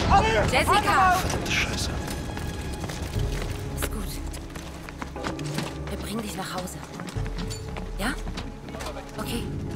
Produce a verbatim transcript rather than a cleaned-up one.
Jessica! Verdammte Scheiße. Ist gut. Wir bringen dich nach Hause. Ja? Okay.